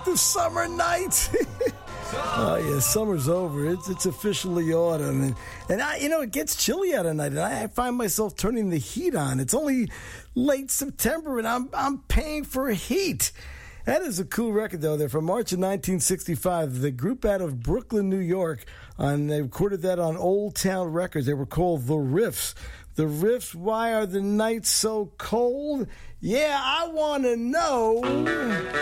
the summer night. Oh, yeah, summer's over. It's officially autumn. And it gets chilly out at night, and I find myself turning the heat on. It's only late September, and I'm paying for heat. That is a cool record, though. They're from March of 1965. The group out of Brooklyn, New York, and they recorded that on Old Town Records. They were called The Riffs. The Riffs, why are the nights so cold? Yeah, I want to know.